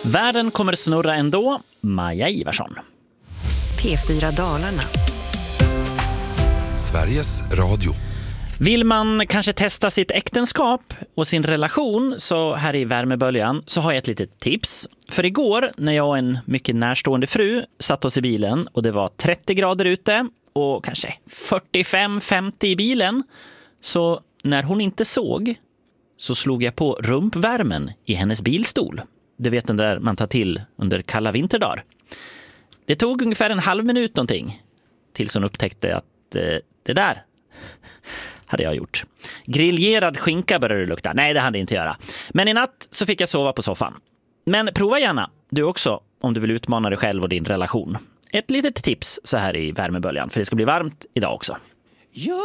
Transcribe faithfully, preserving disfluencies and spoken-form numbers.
Världen kommer snurra ändå. Maja Ivarsson. P fyra Dalarna. Sveriges Radio. Vill man kanske testa sitt äktenskap och sin relation, så här i värmeböljan så har jag ett litet tips. För igår när jag och en mycket närstående fru satt oss i bilen och det var trettio grader ute och kanske fyrtiofem femtio i bilen, så när hon inte såg så slog jag på rumpvärmen i hennes bilstol. Du vet den där man tar till under kalla vinterdagar. Det tog ungefär en halv minut någonting tills hon upptäckte att eh, det där hade jag gjort. Griljerad skinka började det lukta. Nej, det hade jag inte göra. Men i natt så fick jag sova på soffan. Men prova gärna, du också, om du vill utmana dig själv och din relation. Ett litet tips så här i värmeböljan, för det ska bli varmt idag också.